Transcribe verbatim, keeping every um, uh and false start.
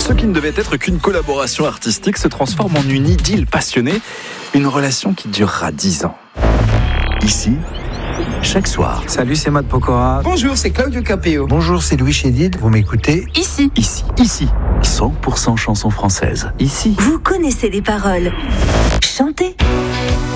Ce qui ne devait être qu'une collaboration artistique se transforme en une idylle passionnée, une relation qui durera dix ans. Ici, chaque soir. Salut, c'est Matt Pokora. Bonjour, c'est Claudio Capéo. Bonjour, c'est Louis Chédid. Vous m'écoutez? Ici. Ici. Ici. cent pour cent chansons françaises. Ici. Vous connaissez les paroles. Chantez.